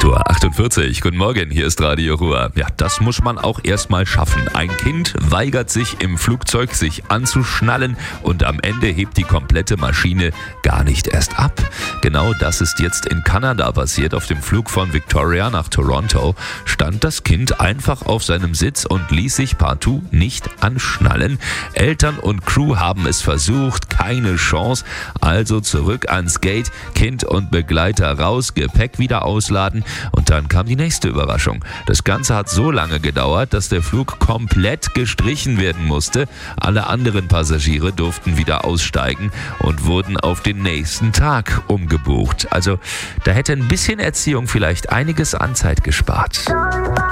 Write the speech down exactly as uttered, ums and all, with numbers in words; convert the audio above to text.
acht Uhr achtundvierzig. Guten Morgen, hier ist Radio Ruhr. Ja, das muss man auch erstmal schaffen. Ein Kind weigert sich im Flugzeug, sich anzuschnallen und am Ende hebt die komplette Maschine gar nicht erst ab. Genau das ist jetzt in Kanada passiert. Auf dem Flug von Victoria nach Toronto stand das Kind einfach auf seinem Sitz und ließ sich partout nicht anschnallen. Eltern und Crew haben es versucht, keine Chance. Also zurück ans Gate, Kind und Begleiter raus, Gepäck wieder ausladen und dann kam die nächste Überraschung. Das Ganze hat so lange gedauert, dass der Flug komplett gestrichen werden musste. Alle anderen Passagiere durften wieder aussteigen und wurden auf den nächsten Tag umgebucht. Also da hätte ein bisschen Erziehung vielleicht einiges an Zeit gespart.